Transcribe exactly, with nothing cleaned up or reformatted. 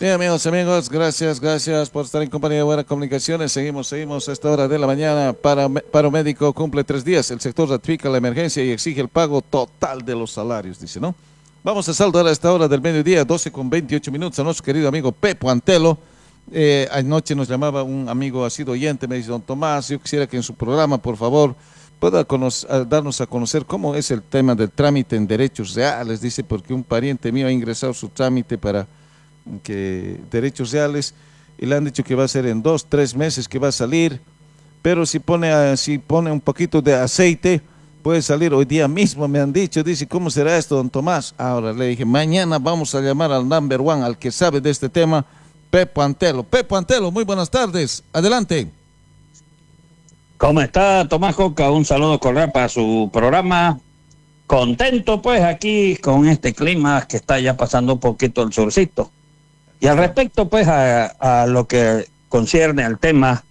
Bien, amigos, amigos, gracias, gracias por estar en compañía de Buenas Comunicaciones. Seguimos, seguimos a esta hora de la mañana. Para, paro médico cumple tres días. El sector ratifica la emergencia y exige el pago total de los salarios, dice, ¿no? Vamos a saludar a esta hora del mediodía, doce con veintiocho minutos, a nuestro querido amigo Pepo Antelo. Eh, anoche nos llamaba un amigo, ha sido oyente, me dice, don Tomás, yo quisiera que en su programa, por favor, pueda conocer, darnos a conocer cómo es el tema del trámite en derechos reales, dice, porque un pariente mío ha ingresado su trámite para que derechos reales y le han dicho que va a ser en dos, tres meses que va a salir, pero si pone, si pone un poquito de aceite, puede salir hoy día mismo, me han dicho. Dice, ¿cómo será esto, don Tomás? Ahora le dije, mañana vamos a llamar al number one, al que sabe de este tema, Pepo Antelo. Pepo Antelo, muy buenas tardes, adelante. ¿Cómo está, Tomás Coca? Un saludo cordial para su programa. Contento, pues, aquí con este clima que está ya pasando un poquito el surcito. Y al respecto, pues, a, a lo que concierne al tema